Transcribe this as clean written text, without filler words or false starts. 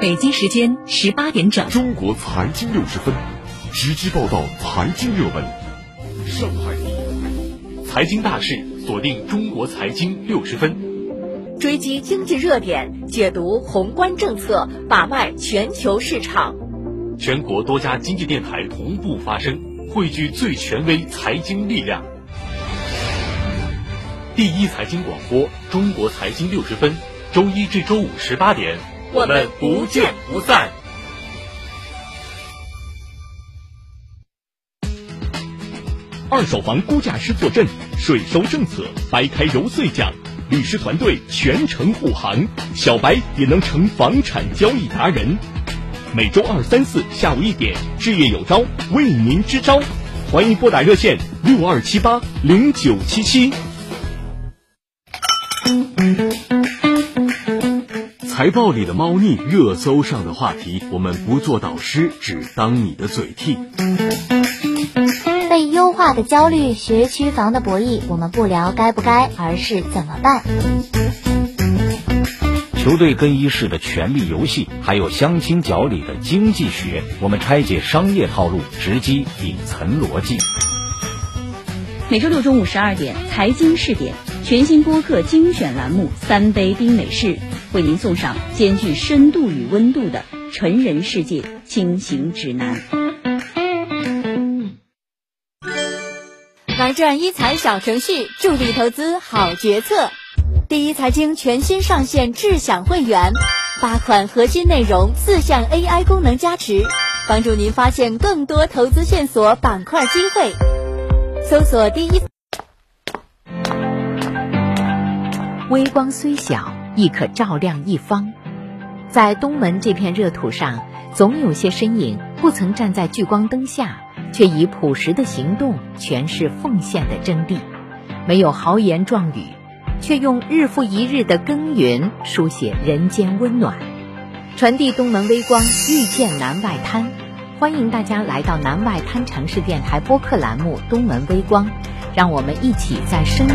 北京时间18点整， 中国财经60分，直击报道财经热门。上海第一财经大事，锁定中国财经60分， 追击经济热点，解读宏观政策，把脉全球市场。 全国多家经济电台同步发声，汇聚最权威财经力量。第一财经广播，中国财经60分，周一至周五18点，我们不见不散。 二手房估价师坐镇，税收政策掰开揉碎讲，律师团队全程护航，小白也能成房产交易达人。每周2、3、4下午1点，置业有招为您支招，欢迎拨打热线62780977。 财报里的猫腻，热搜上的话题，我们不做导师，只当你的嘴替。 被优化的焦虑，学区房的博弈，我们不聊该不该，而是怎么办。 球队更衣室的权力游戏，还有相亲角里的经济学，我们拆解商业套路，直击顶层逻辑。 每周六中午12点，财经试点全新播客精选栏目3杯冰美式，为您送上兼具深度与温度的成人世界轻型指南。 来战一财小程序，助力投资好决策。第一财经全新上线智享会员，8款核心内容，4项 AI 功能加持，帮助您发现更多投资线索、板块机会。搜索第一。 微光虽小，亦可照亮一方。在东门这片热土上，总有些身影不曾站在聚光灯下，却以朴实的行动诠释奉献的真谛。没有豪言壮语，却用日复一日的耕耘书写人间温暖，传递东门微光，遇见南外滩。欢迎大家来到南外滩城市电台播客栏目东门微光，让我们一起在生